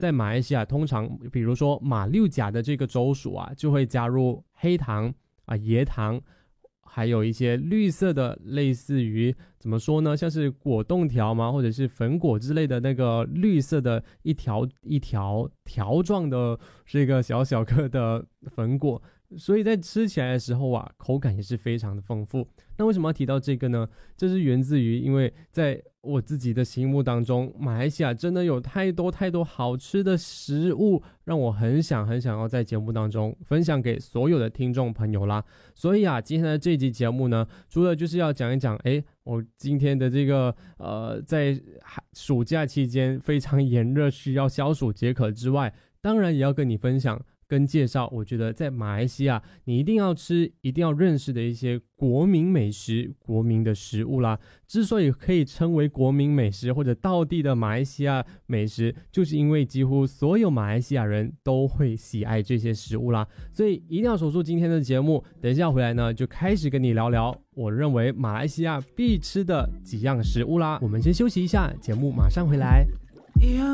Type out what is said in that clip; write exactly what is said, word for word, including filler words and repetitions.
在马来西亚通常比如说马六甲的这个州属啊，就会加入黑糖啊、椰糖，还有一些绿色的，类似于怎么说呢，像是果冻条嘛，或者是粉果之类的那个绿色的一条一条条状的这个小小个的粉果，所以在吃起来的时候啊，口感也是非常的丰富。那为什么要提到这个呢？这是源自于因为在我自己的心目当中，马来西亚真的有太多太多好吃的食物，让我很想很想要在节目当中分享给所有的听众朋友啦。所以啊，今天的这集节目呢，除了就是要讲一讲诶我今天的这个呃在暑假期间非常炎热需要消暑解渴之外，当然也要跟你分享跟介绍我觉得在马来西亚你一定要吃一定要认识的一些国民美食，国民的食物啦。之所以可以称为国民美食或者道地的马来西亚美食，就是因为几乎所有马来西亚人都会喜爱这些食物啦。所以一定要守住今天的节目，等一下回来呢就开始跟你聊聊我认为马来西亚必吃的几样食物啦。我们先休息一下，节目马上回来。